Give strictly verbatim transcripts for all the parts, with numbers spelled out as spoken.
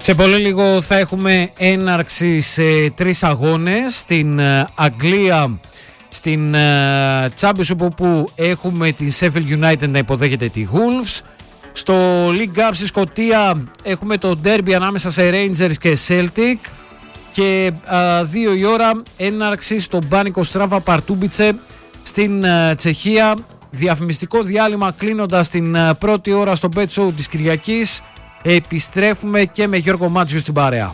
Σε πολύ λίγο θα έχουμε έναρξη σε τρεις αγώνες. Στην Αγγλία, στην Championship, όπου έχουμε την Sheffield United να υποδέχεται τη Wolves. Στο League Cup στη Σκωτία έχουμε το derby ανάμεσα σε Rangers και Celtic. Και α, δύο η ώρα έναρξη στο Μπάνικο Στράφα Παρτούμπιτσε στην α, Τσεχία. Διαφημιστικό διάλειμμα κλείνοντας την α, πρώτη ώρα στο Bet Show της Κυριακής. Επιστρέφουμε και με Γιώργο Μάτζιο στην παρέα.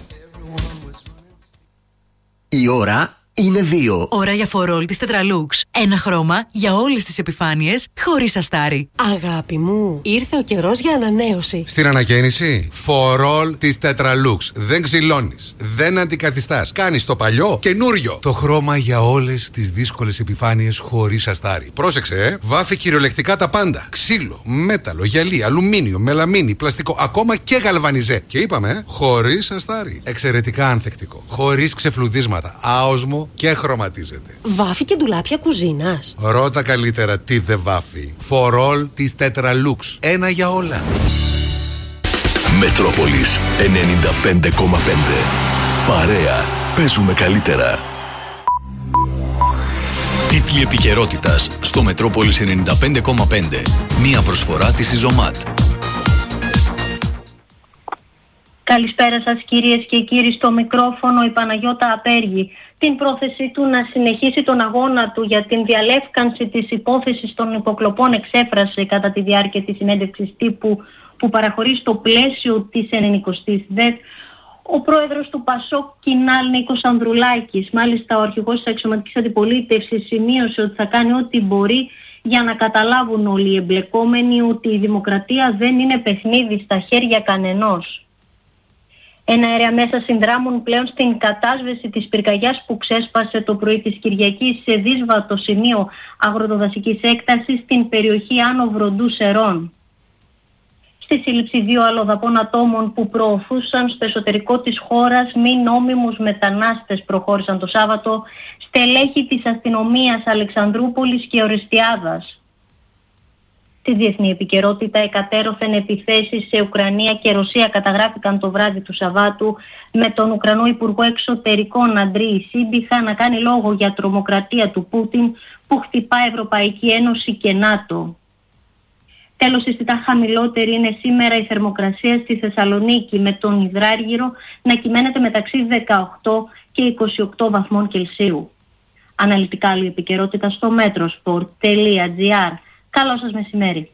Η ώρα είναι δύο. Ώρα για φορόλ της Tetralux. Ένα χρώμα για όλες τις επιφάνειες, χωρίς αστάρι. Αγάπη μου, ήρθε ο καιρός για ανανέωση. Στην ανακαίνιση, φορόλ της Tetralux. Δεν ξυλώνεις, δεν αντικαθιστάς. Κάνεις το παλιό καινούριο. Το χρώμα για όλες τις δύσκολες επιφάνειες, χωρίς αστάρι. Πρόσεξε, ε. Βάφει κυριολεκτικά τα πάντα. Ξύλο, μέταλλο, γυαλί, αλουμίνιο, μελαμίνι, πλαστικό, ακόμα και γαλβανιζέ. Και είπαμε, ε, χωρίς αστάρι. Εξαιρετικά ανθεκτικό. Χωρίς ξεφλουδίσματα. Άοσμο και χρωματίζεται. Βάφει και ντουλάπια κουζίνας. Ρώτα καλύτερα τι δεν βάφει. Φορόλ της Tetralux. Ένα για όλα. Μετρόπολης ενενήντα πέντε κόμμα πέντε. Παρέα. Παίζουμε καλύτερα. Τίτλοι επικαιρότητας στο Μετρόπολης ενενήντα πέντε κόμμα πέντε. Μία προσφορά της Ιζωμάτ. Καλησπέρα σας κυρίες και κύριοι, στο μικρόφωνο η Παναγιώτα Απέργη. Την πρόθεσή του να συνεχίσει τον αγώνα του για την διαλεύκανση της υπόθεσης των υποκλοπών εξέφρασε κατά τη διάρκεια της συνέντευξης τύπου που παραχωρεί στο πλαίσιο της ενενηκοστής ΔΕΘ ο πρόεδρος του Πασόκ Κινάλ Νίκος Ανδρουλάκης. Μάλιστα ο αρχηγός της αξιωματικής αντιπολίτευσης σημείωσε ότι θα κάνει ό,τι μπορεί για να καταλάβουν όλοι οι εμπλεκόμενοι ότι η δημοκρατία δεν είναι παιχνίδι στα χέρια κανενός. Εναέρια μέσα συνδράμουν πλέον στην κατάσβεση της πυρκαγιάς που ξέσπασε το πρωί της Κυριακής σε δύσβατο σημείο αγροτοδασικής έκτασης στην περιοχή Άνω Βροντού Σερών. Στη σύλληψη δύο αλλοδαπών ατόμων που προωθούσαν στο εσωτερικό της χώρας μη νόμιμους μετανάστες προχώρησαν το Σάββατο στελέχη της αστυνομίας Αλεξανδρούπολης και Ορεστιάδας. Στη διεθνή επικαιρότητα, εκατέρωθεν επιθέσεις σε Ουκρανία και Ρωσία καταγράφηκαν το βράδυ του Σαββάτου, με τον Ουκρανό Υπουργό Εξωτερικών Αντρέη Σύμπιχα να κάνει λόγο για τρομοκρατία του Πούτιν που χτυπά Ευρωπαϊκή Ένωση και ΝΑΤΟ. Τέλος, αισθητά χαμηλότερη είναι σήμερα η θερμοκρασία στη Θεσσαλονίκη, με τον υδράργυρο να κυμαίνεται μεταξύ δεκαοκτώ και είκοσι οκτώ βαθμών Κελσίου. Αναλυτικά άλλη επικαιρότητα στο μέτροσπορτ τελεία τζι άρ. Καλό σας μεσημέρι.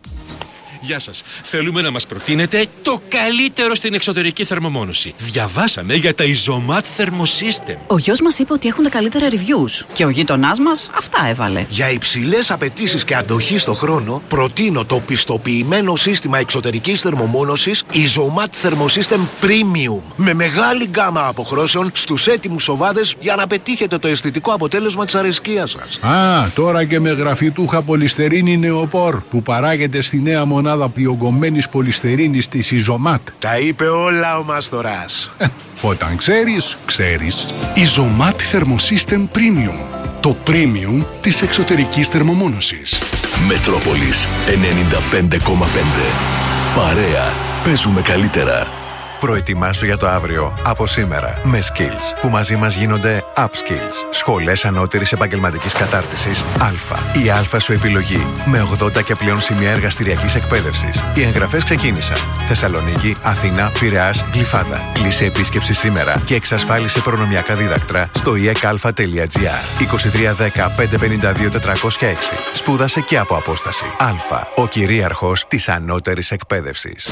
Γεια σας. Θέλουμε να μας προτείνετε το καλύτερο στην εξωτερική θερμομόνωση. Διαβάσαμε για τα Ιζωμάτ Thermosystem. Ο γιος μας είπε ότι έχουν τα καλύτερα reviews και ο γείτονάς μας αυτά έβαλε. Για υψηλές απαιτήσεις και αντοχή στο χρόνο, προτείνω το πιστοποιημένο σύστημα εξωτερικής θερμομόνωσης Ιζωμάτ Thermosystem Premium. Με μεγάλη γκάμα αποχρώσεων στους έτοιμους σοβάδες για να πετύχετε το αισθητικό αποτέλεσμα της αρεσκίας σας. Α, τώρα και με γραφιτούχα πολυστερίνη νεοπόρ που παράγεται στη νέα μονάδα διογκωμένης πολυστερίνης της Ιζωμάτ. Τα είπε όλα ο Μάστορας. Ε, όταν ξέρεις, ξέρεις. Ιζωμάτ Thermosystem Premium. Το premium της εξωτερικής θερμομόνωσης. Μετρόπολης ενενήντα πέντε κόμμα πέντε. Παρέα. Παίζουμε καλύτερα. Προετοιμάσου για το αύριο από σήμερα με Skills, που μαζί μας γίνονται Upskills. Σχολές ανώτερης επαγγελματικής κατάρτισης Α. Η Α σου επιλογή, με ογδόντα και πλέον σημεία εργαστηριακής εκπαίδευσης. Οι εγγραφές ξεκίνησαν. Θεσσαλονίκη, Αθήνα, Πειραιάς, Γλυφάδα. Κλείσε επίσκεψη σήμερα και εξασφάλισε προνομιακά δίδακτρα στο ι εκ α τελεία τζι άρ. είκοσι τρία δέκα πεντακόσια πενήντα δύο τετρακόσια έξι. Σπούδασε και από απόσταση. Α. Ο κυρίαρχος της ανώτερης εκπαίδευσης.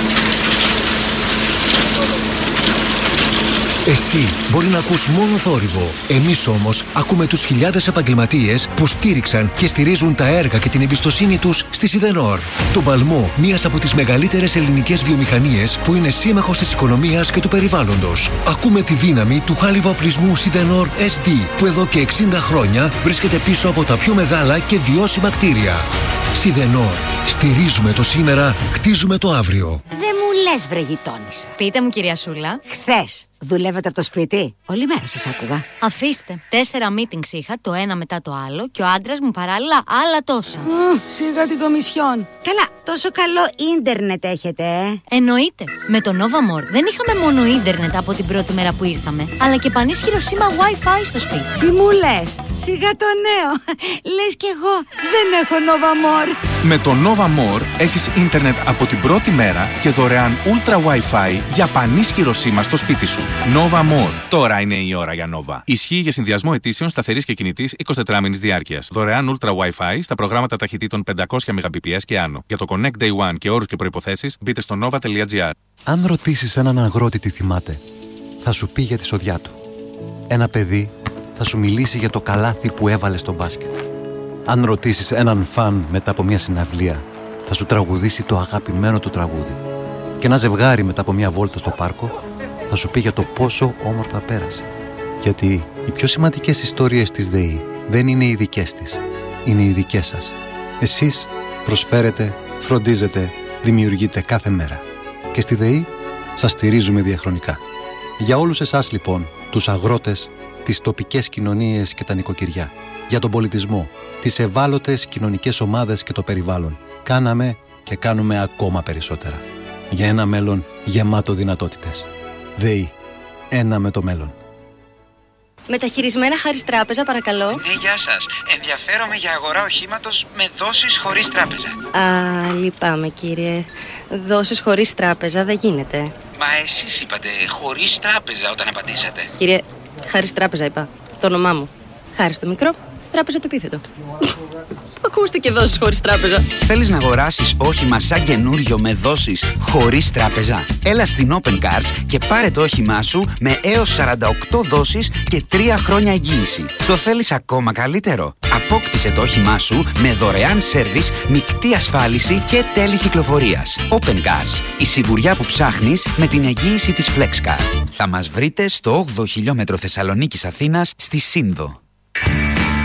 Εσύ μπορεί να ακούς μόνο θόρυβο. Εμείς όμως ακούμε τους χιλιάδες επαγγελματίες που στήριξαν και στηρίζουν τα έργα και την εμπιστοσύνη τους στη Σιδενόρ. Το παλμό, μίας από τις μεγαλύτερες ελληνικές βιομηχανίες που είναι σύμμαχος της οικονομίας και του περιβάλλοντος. Ακούμε τη δύναμη του χάλιβα-οπλισμού Σιδενόρ ες ντι, που εδώ και εξήντα χρόνια βρίσκεται πίσω από τα πιο μεγάλα και βιώσιμα κτίρια. Σιδενόρ. Στηρίζουμε το σήμερα, χτίζουμε το αύριο. Δεν μου λες, βρε γειτόνισσα. Πείτε μου, κυρία Σούλα. Χθες δουλεύετε από το σπίτι? Όλη μέρα σας άκουγα. Αφήστε. Τέσσερα meetings είχα, το ένα μετά το άλλο, και ο άντρας μου παράλληλα άλλα τόσα. Mm, σιγά την κομισιόν. Καλά, τόσο καλό ίντερνετ έχετε, ε? Εννοείται. Με το Nova More δεν είχαμε μόνο ίντερνετ από την πρώτη μέρα που ήρθαμε, αλλά και πανίσχυρο σήμα Wi-Fi στο σπίτι. Τι μου λες? Σιγά το νέο. Λες κι εγώ δεν έχω Nova More. Με το Nova More έχεις ίντερνετ από την πρώτη μέρα και δωρεάν Ultra Wi-Fi για πανίσχυρο σήμα στο σπίτι σου. Nova More. Τώρα είναι η ώρα για Nova. Ισχύει για συνδυασμό αιτήσεων σταθερής και κινητής εικοσιτετράμηνης διάρκειας. Δωρεάν Ultra Wi-Fi στα προγράμματα ταχυτήτων πεντακόσια μεγαμπιτ και άνω. Για το Connect Day One και όρους και προϋποθέσεις μπείτε στο nova τελεία gr. Αν ρωτήσεις έναν αγρότη τι θυμάται, θα σου πει για τη σοδιά του. Ένα παιδί θα σου μιλήσει για το καλάθι που έβαλε στο μπάσκετ. Αν ρωτήσεις έναν φαν μετά από μια συναυλία, θα σου τραγουδήσει το αγαπημένο του τραγούδι. Και ένα ζευγάρι μετά από μια βόλτα στο πάρκο θα σου πει για το πόσο όμορφα πέρασε. Γιατί οι πιο σημαντικές ιστορίες της ΔΕΗ δεν είναι οι δικές της, είναι οι δικές σας. Εσείς προσφέρετε, φροντίζετε, δημιουργείτε κάθε μέρα. Και στη ΔΕΗ σας στηρίζουμε διαχρονικά. Για όλους εσάς λοιπόν, τους αγρότες, τις τοπικές κοινωνίες και τα νοικοκυριά, για τον πολιτισμό, τις ευάλωτες κοινωνικές ομάδες και το περιβάλλον, κάναμε και κάνουμε ακόμα περισσότερα. Για ένα μέλλον γεμάτο δυνατότητες. ΔΕΗ. Ένα με το μέλλον. Μεταχειρισμένα Χάρις Τράπεζα, παρακαλώ. Ναι, γεια σας. Ενδιαφέρομαι για αγορά οχήματος με δόσεις χωρίς τράπεζα. Α, λυπάμαι κύριε. Δόσεις χωρίς τράπεζα δεν γίνεται. Μα εσείς είπατε χωρίς τράπεζα όταν απαντήσατε. Κύριε, Χάρις Τράπεζα είπα. Το όνομά μου. Χάρις το μικρό, Τράπεζα το επίθετο. Ακούστηκε δόσεις χωρίς τράπεζα. Θέλεις να αγοράσεις όχημα σαν καινούριο με δόσεις χωρίς τράπεζα? Έλα στην Open Cars και πάρε το όχημά σου με έως σαράντα οκτώ δόσεις και τρία χρόνια εγγύηση. Το θέλεις ακόμα καλύτερο? Απόκτησε το όχημά σου με δωρεάν σέρβις, μεικτή ασφάλιση και τέλη κυκλοφορίας. Open Cars. Η σιγουριά που ψάχνεις με την εγγύηση της FlexCar. Θα μας βρείτε στο όγδοο χιλιόμετρο Θεσσαλονίκης Αθήνας στη Σύνδο.